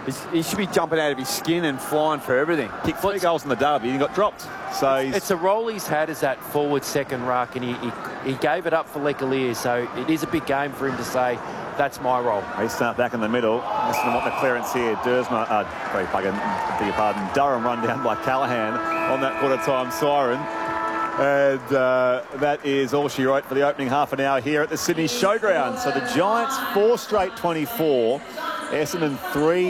He should be jumping out of his skin and flying for everything. Kicked 3 goals in the derby and he got dropped. So it's a role he's had as that forward second ruck, and he gave it up for Lecalier, so it is a big game for him to say, that's my role. They start back in the middle. Listen to what the clearance here. Durham run down by Callaghan on that quarter-time siren. And that is all she wrote for the opening half an hour here at the Sydney Showground. So the Giants 4 straight 24, Essendon 3